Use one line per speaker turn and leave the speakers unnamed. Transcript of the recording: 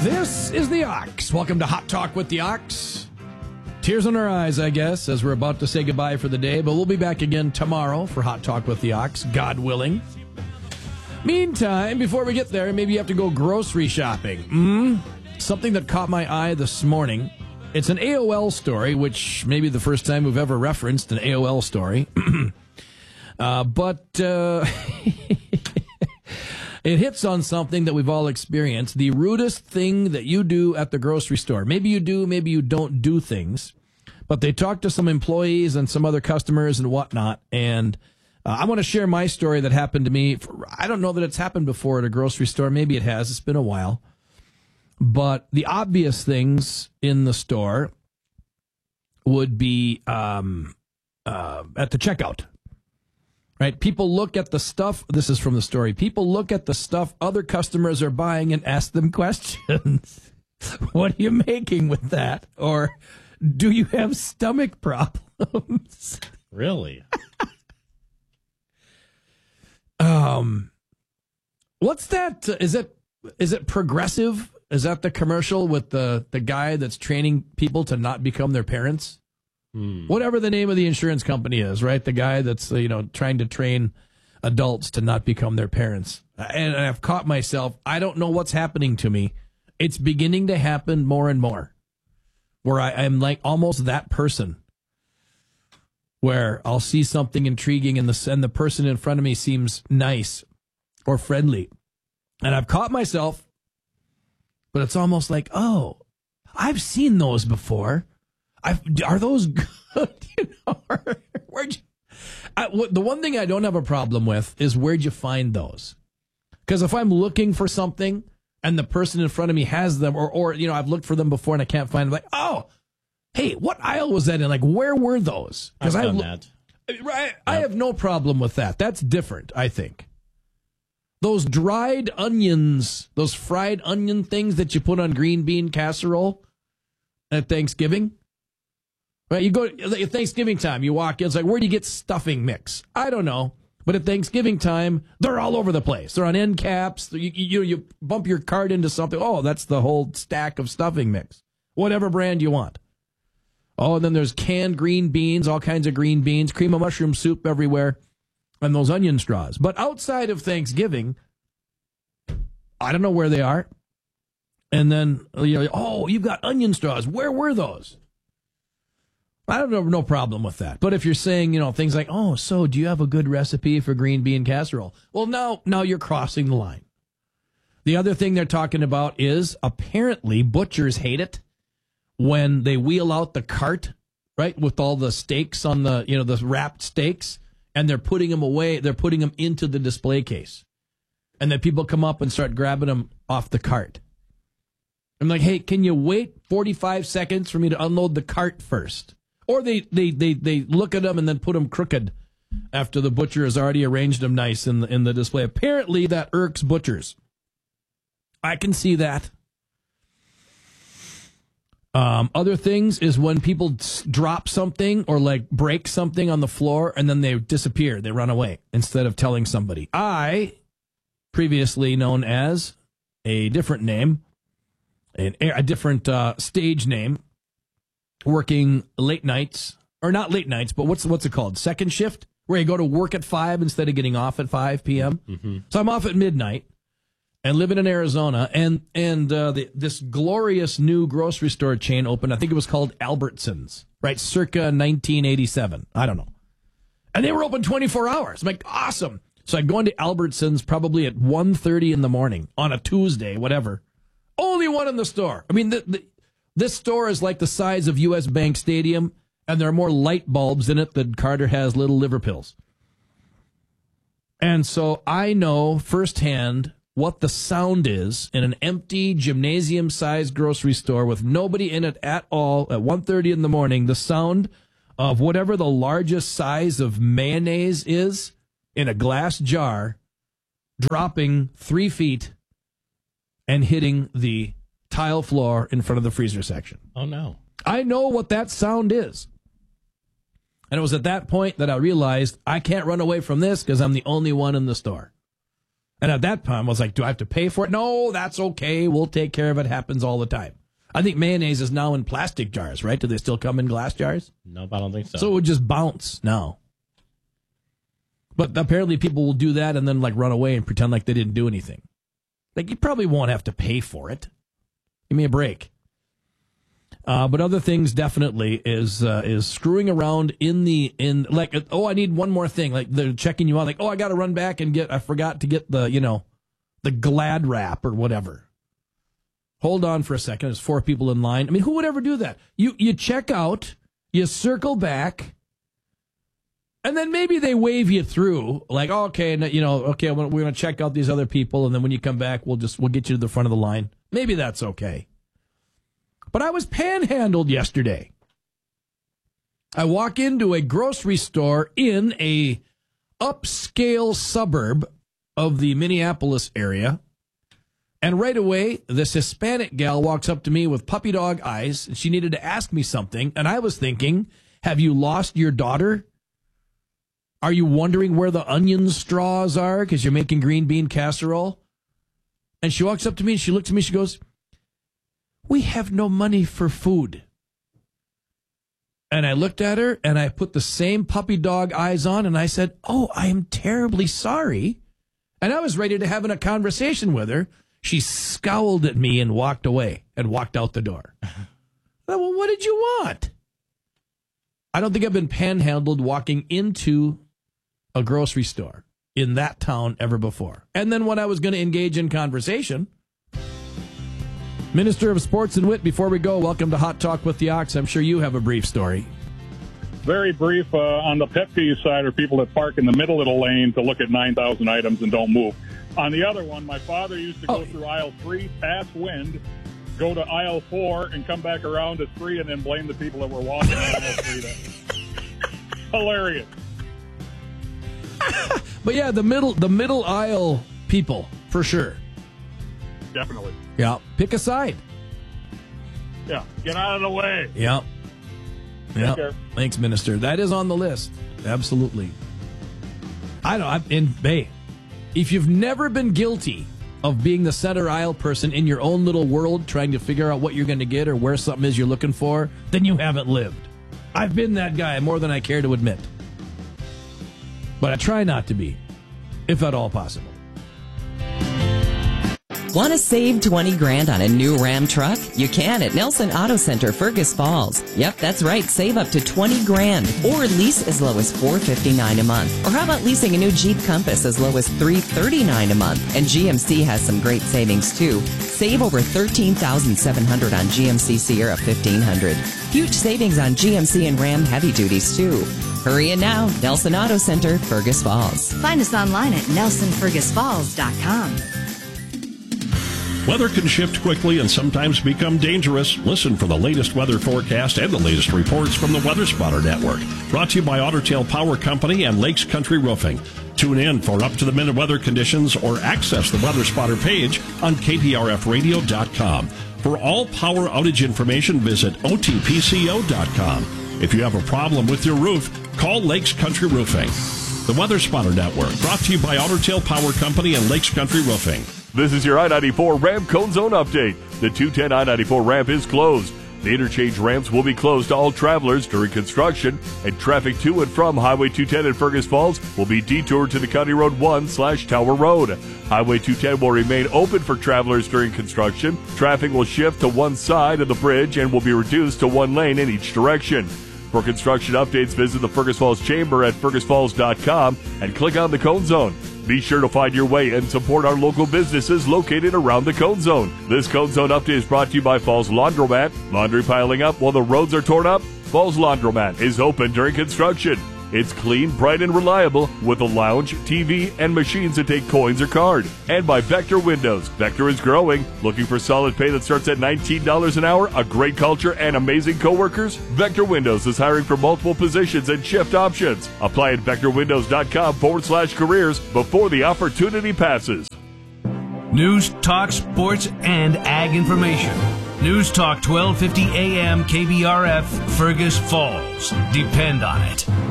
This is the Ox. Welcome to Hot Talk with the Ox. Tears in our eyes, I guess, as we're about to say goodbye for the day, but we'll be back again tomorrow for Hot Talk with the Ox, God willing. Meantime, before we get there, maybe you have to go grocery shopping. Something that caught my eye this morning. It's an AOL story, which may be the first time we've ever referenced an AOL story. But it hits on something that we've all experienced. The rudest thing that you do at the grocery store. Maybe you do, maybe you don't do things. But they talk to some employees and some other customers and whatnot. And I want to share my story that happened to me. I don't know that it's happened before at a grocery store. Maybe it has. It's been a while. But the obvious things in the store would be at the checkout. Right? People look at the stuff. This is from the story. People look at the stuff other customers are buying and ask them questions. What are you making with that? Or do you have stomach problems?
Really?
What's that? Is it Progressive? Is that the commercial with the guy that's training people to not become their parents? Whatever the name of the insurance company is, right? The guy that's, trying to train adults to not become their parents. And I've caught myself. I don't know what's happening to me. It's beginning to happen more and more, where I'm like almost that person, where I'll see something intriguing and the person in front of me seems nice or friendly. And I've caught myself, but it's almost like, oh, I've seen those before. Are those good? The one thing I don't have a problem with is where'd you find those? Because if I'm looking for something and the person in front of me has them, or I've looked for them before and I can't find them, like, oh, hey, what aisle was that in? Like, where were those?
I've done that.
Right, I have no problem with that. That's different, I think. Those dried onions, those fried onion things that you put on green bean casserole at Thanksgiving. Right, you go at Thanksgiving time, you walk in, it's like, where do you get stuffing mix? I don't know. But at Thanksgiving time, they're all over the place. They're on end caps. You bump your cart into something. Oh, that's the whole stack of stuffing mix. Whatever brand you want. Oh, and then there's canned green beans, all kinds of green beans, cream of mushroom soup everywhere, and those onion straws. But outside of Thanksgiving, I don't know where they are. And then, oh, you've got onion straws. Where were those? I don't have no problem with that. But if you're saying, things like, oh, so do you have a good recipe for green bean casserole? Well, now you're crossing the line. The other thing they're talking about is apparently butchers hate it when they wheel out the cart, right, with all the steaks on the wrapped steaks, and they're putting them away. They're putting them into the display case. And then people come up and start grabbing them off the cart. I'm like, hey, can you wait 45 seconds for me to unload the cart first? Or they look at them and then put them crooked after the butcher has already arranged them nice in the display. Apparently that irks butchers. I can see that. Other things is when people drop something or like break something on the floor and then they disappear. They run away instead of telling somebody. I, previously known as a different name, a different stage name, working late nights, or not late nights, but what's it called? Second shift, where you go to work at 5 instead of getting off at 5 p.m. Mm-hmm. So I'm off at midnight and living in Arizona, and this glorious new grocery store chain opened. I think it was called Albertsons, right? Circa 1987. I don't know. And they were open 24 hours. I'm like, awesome. So I go into Albertsons probably at 1:30 in the morning on a Tuesday, whatever. Only one in the store. I mean, this store is like the size of U.S. Bank Stadium, and there are more light bulbs in it than Carter has little liver pills. And so I know firsthand what the sound is in an empty gymnasium-sized grocery store with nobody in it at all at 1:30 in the morning. The sound of whatever the largest size of mayonnaise is in a glass jar dropping 3 feet and hitting the tile floor in front of the freezer section.
Oh, no.
I know what that sound is. And it was at that point that I realized I can't run away from this because I'm the only one in the store. And at that time, I was like, do I have to pay for it? No, that's okay. We'll take care of it. Happens all the time. I think mayonnaise is now in plastic jars, right? Do they still come in glass jars?
Nope, I don't think so.
So it would just bounce now. But apparently people will do that and then like run away and pretend like they didn't do anything. Like, you probably won't have to pay for it. Give me a break. But other things definitely is screwing around in like, oh, I need one more thing. Like, they're checking you out. Like, oh, I got to run back and I forgot to get the Glad wrap or whatever. Hold on for a second. There's 4 people in line. I mean, who would ever do that? You check out, you circle back, and then maybe they wave you through. Like, oh, okay, okay, we're going to check out these other people, and then when you come back, we'll get you to the front of the line. Maybe that's okay. But I was panhandled yesterday. I walk into a grocery store in a upscale suburb of the Minneapolis area, and right away, this Hispanic gal walks up to me with puppy dog eyes, and she needed to ask me something, and I was thinking, have you lost your daughter? Are you wondering where the onion straws are because you're making green bean casserole? And she walks up to me, and she looks at me, she goes, we have no money for food. And I looked at her, and I put the same puppy dog eyes on, and I said, oh, I am terribly sorry. And I was ready to have a conversation with her. She scowled at me and walked away and walked out the door. Well, what did you want? I don't think I've been panhandled walking into a grocery store in that town ever before. And then when I was going to engage in conversation, Minister of Sports and Wit, before we go, welcome to Hot Talk with the Ox. I'm sure you have a brief story.
Very brief. On the pet peeve side are people that park in the middle of the lane to look at 9,000 items and don't move. On the other one, my father used to go through aisle 3, pass wind, go to aisle 4, and come back around to 3, and then blame the people that were walking on aisle 3. Hilarious.
But yeah, the middle aisle people, for sure.
Definitely.
Yeah, pick a side.
Yeah, get out of the way.
Yeah.
Take care.
Thanks, Minister. That is on the list. Absolutely. If you've never been guilty of being the center aisle person in your own little world, trying to figure out what you're going to get or where something is you're looking for, then you haven't lived. I've been that guy more than I care to admit. But I try not to be, if at all possible.
Want to save 20 grand on a new Ram truck? You can at Nelson Auto Center, Fergus Falls. Yep, that's right. Save up to 20 grand or lease as low as $459 a month. Or how about leasing a new Jeep Compass as low as $339 a month? And GMC has some great savings too. Save over $13,700 on GMC Sierra 1500. Huge savings on GMC and Ram heavy duties too. Hurry in now. Nelson Auto Center, Fergus Falls.
Find us online at nelsonfergusfalls.com.
Weather can shift quickly and sometimes become dangerous. Listen for the latest weather forecast and the latest reports from the Weather Spotter Network. Brought to you by Otter Tail Power Company and Lakes Country Roofing. Tune in for up-to-the-minute weather conditions or access the Weather Spotter page on KPRFradio.com. For all power outage information, visit OTPCO.com. If you have a problem with your roof, call Lakes Country Roofing. The Weather Spotter Network, brought to you by Otter Tail Power Company and Lakes Country Roofing.
This is your I-94 ramp cone zone update. The 210 I-94 ramp is closed. The interchange ramps will be closed to all travelers during construction, and traffic to and from Highway 210 in Fergus Falls will be detoured to the County Road 1/Tower Road. Highway 210 will remain open for travelers during construction. Traffic will shift to one side of the bridge and will be reduced to one lane in each direction. For construction updates, visit the Fergus Falls Chamber at fergusfalls.com and click on the Cone Zone. Be sure to find your way and support our local businesses located around the Cone Zone. This Cone Zone update is brought to you by Falls Laundromat. Laundry piling up while the roads are torn up? Falls Laundromat is open during construction. It's clean, bright, and reliable with a lounge, TV, and machines that take coins or card. And by Vector Windows. Vector is growing. Looking for solid pay that starts at $19 an hour, a great culture, and amazing coworkers? Vector Windows is hiring for multiple positions and shift options. Apply at vectorwindows.com/careers before the opportunity passes.
News, talk, sports, and ag information. News Talk 1250 AM KBRF, Fergus Falls. Depend on it.